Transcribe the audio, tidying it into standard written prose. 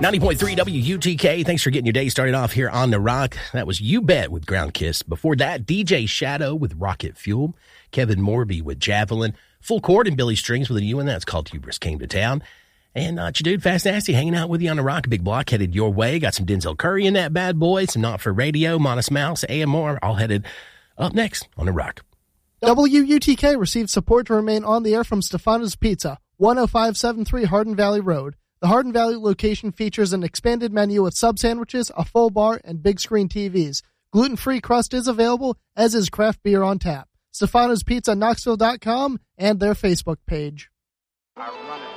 90.3 WUTK. Thanks for getting your day started off here on The Rock. That was You Bet with Ground Kiss. Before that, DJ Shadow with Rocket Fuel. Kevin Morby with Javelin. Full Court and Billy Strings with a new one. That's called Hubris Came to Town. And your dude, Fast Nasty, hanging out with you on The Rock. Big Block headed your way. Got some Denzel Curry in that bad boy. Some Not For Radio, Modest Mouse, AMR, all headed up next on The Rock. WUTK received support to remain on the air from Stefano's Pizza, 10573 Hardin Valley Road. The Hardin Valley location features an expanded menu with sub sandwiches, a full bar, and big screen TVs. Gluten-free crust is available, as is craft beer on tap. Stefano's Pizza, Knoxville.com, and their Facebook page. I run it.